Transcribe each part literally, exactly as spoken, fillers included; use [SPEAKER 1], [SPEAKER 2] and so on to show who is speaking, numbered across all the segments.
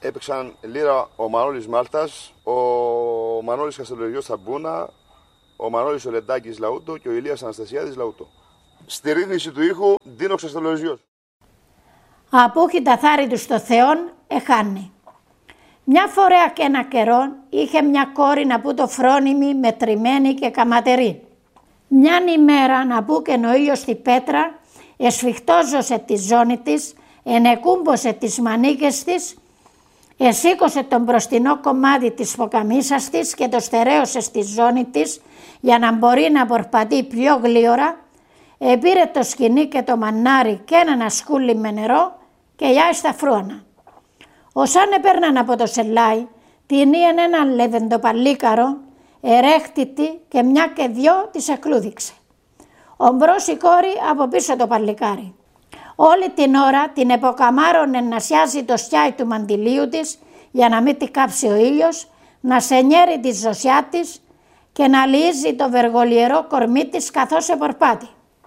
[SPEAKER 1] έπαιξαν λίρα ο Μανώλης Μάλτας, ο Μανώλης Καστελογιός Ταμπούνα, ο Μανώλης Ολεντάκης Λαούτο και ο Ηλίας Αναστασιάδης Λαούτο. Στη ρύθμιση του ήχου, Ντίνος Καστελογιός.
[SPEAKER 2] Απούχη τα θάρη του στο Θεόν, εχάνει. Μια φορά και ένα καιρό είχε μια κόρη να που το φρόνιμη, μετρημένη και καματερή. Μιαν ημέρα να που και ο ήλιος στη πέτρα, εσφιχτόζωσε τη ζώνη της, ενεκούμπωσε τις μανίκες της, εσήκωσε τον μπροστινό κομμάτι της ποκαμίσας της και το στερέωσε στη ζώνη της για να μπορεί να πορπατεί πιο γλίωρα, επήρε το σκοινί και το μανάρι και ένα σκούλι με νερό και γιάει στα φρούανα. Όσαν έπαιρναν από το σελάι, την ήεν έναν λεβεντοπαλίκαρο, ερέχτητη και μια και δυο της εκλούδηξε. Ομπρός η κόρη από πίσω το παλικάρι. Όλη την ώρα την εποκαμάρωνε να σιάζει το σκιάι του μαντιλίου της για να μην τη κάψει ο ήλιος, να σενιέρει τη ζωσιά της και να λύζει το βεργολιερό κορμί της καθώς επορπάτη.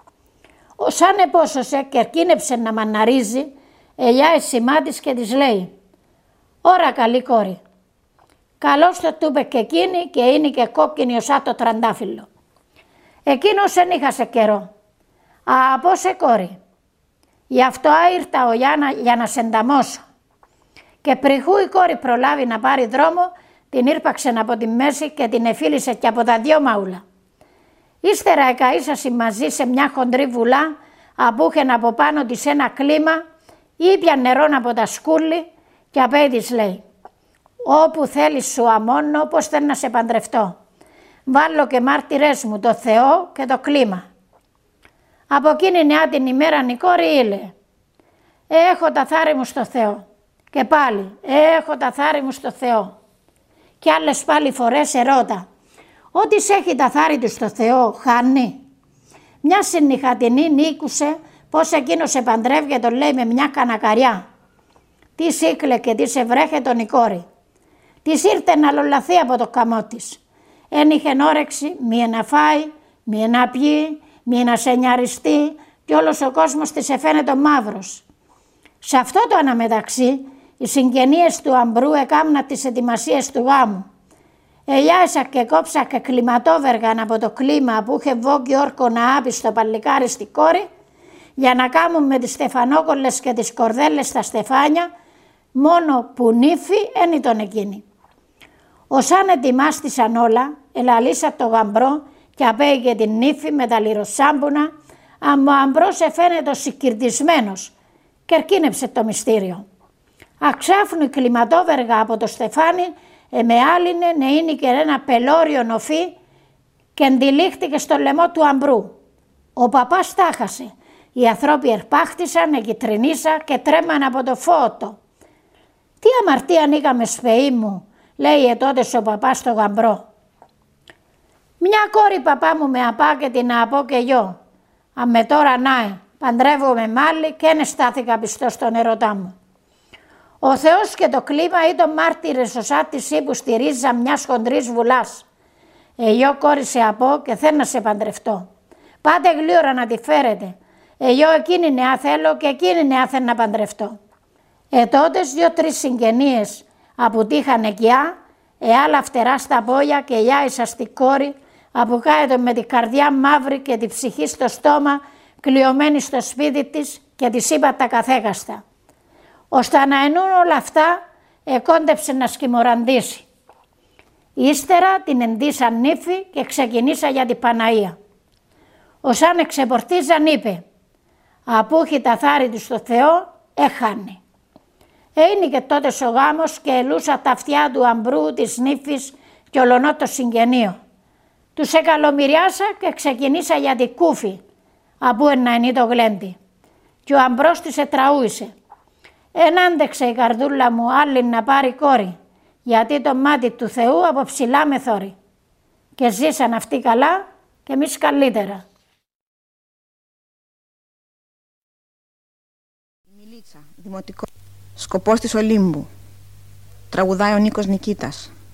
[SPEAKER 2] Όσαν επόσωσε και ερκίνεψε να μαναρίζει, ελιά εσημά της και της λέει «Ωρα καλή κόρη». Καλώς το τούπε και εκείνη και είναι και κόκκινη οσά το τραντάφυλλο. Εκείνος εν είχασε καιρό. «Α, πω σε κόρη, γι' αυτό άιρτα ο Γιάννα για να σε ενταμώσω». Και πριχού η κόρη προλάβει να πάρει δρόμο, την ήρπαξε από τη μέση και την εφίλησε και από τα δυο μαούλα. Ύστερα εκαΐσασε μαζί σε μια χοντρή βουλά, απούχεν από πάνω της ένα κλίμα, ήπια νερόν από τα σκούλη και απέ της λέει «Όπου θέλεις σου αμώνω, πώς θέλω να σε παντρευτώ. Βάλω και μάρτυρες μου το Θεό και το κλίμα». Από εκείνη νεά την ημέρα η κόρη ήλε «Έχω τα θάρη μου στο Θεό». Και πάλι «Έχω τα θάρη μου στο Θεό». Και άλλες πάλι φορές ερώτα «Ό,τι έχει τα θάρη του στο Θεό χάνει». Μια συνυχατινή νίκουσε πως εκείνος επαντρεύγε τον λέει με μια κανακαριά. Τι σύκλε και τι σε βρέχε τον η κόρη. Της ήρθε να λολαθεί από το καμό της. Εν είχε όρεξη μία να φάει, μία να πιει, μία να σενιαριστεί και όλος ο κόσμος της εφαίνεται μαύρος. Σε αυτό το αναμεταξύ οι συγγενείες του Αμπρού έκαμνα τις ετοιμασίες του γάμου. Ελιάσα και κόψα και κλιματόβεργαν από το κλίμα που είχε βόγγι όρκο να άπει στο παλικάρι στη κόρη για να κάμουν με τις στεφανόκολλες και τις κορδέλες στα στεφάνια, μόνο που νύφη εν ήταν εκείνη. Όσαν ετοιμάστησαν όλα, ελαλήσα το γαμπρό και απέγε την νύφη με τα λιροσάμπουνα, αν ο αμπρός εφαίνεται συγκυρτισμένος και ερκίνεψε το μυστήριο. Αξάφνου η κλιματόβεργα από το στεφάνι εμεάλινε να είναι και ένα πελώριο νοφί και εντυλίχτηκε στο λαιμό του αμπρού. Ο παπάς τάχασε. Οι ανθρώποι ερπάχτησαν, εγκυτρινίσα και τρέμαν από το φώτο. «Τι αμαρτία ανοίγαμε σπεή μου», λέει τότε ο παπάς στο γαμπρό. «Μια κόρη παπά μου με απά και την απώ και γιο. Αν με τώρα νάε, παντρεύομαι μάλλη και εν στάθηκα πιστός στον ερωτά μου. Ο Θεός και το κλίμα ήταν μάρτυρες οσά της ύπου στη ρίζα μιας χοντρής βουλάς. Εγώ κόρη σε απώ και θέλω να σε παντρευτώ. Πάτε γλύωρα να τη φέρετε. Εγώ εκείνη νεά θέλω και εκείνη νεά θέλω να παντρευτώ». Ε τότες δυο-τρεις συγγενείες απουτήχαν εκειά, ε άλλα φτερά στα πόδια και γιάησα στη κόρη, αποκάετο με την καρδιά μαύρη και τη ψυχή στο στόμα, κλειωμένη στο σπίτι της και της είπα τα καθέκαστα. Ώστε να ενούν όλα αυτά, εκόντεψε να σκημοραντήσει. Ύστερα την εντύσαν νύφη και ξεκινήσα για την Παναΐα. Όσαν εξεπορτίζαν είπε «Απούχει τα θάρη του στο Θεό, έχανε». Είναι και τότε ο γάμος και ελούσα τα αυτιά του αμπρού, της νύφης και ολονό το συγγενείο. Τους εκαλομυριάσα και ξεκινήσα για την κούφη, απού ένα είναι το γλέντι. Και ο αμπρός της ετραούησε. Εν άντεξε η καρδούλα μου άλλη να πάρει κόρη, γιατί το μάτι του Θεού από ψηλά με θόρει. Και ζήσαν αυτοί καλά και εμείς καλύτερα.
[SPEAKER 3] Μιλίτσα, δημοτικό. Σκοπός της Ολύμπου. Τραγουδάει ο Νίκος Νικήτας.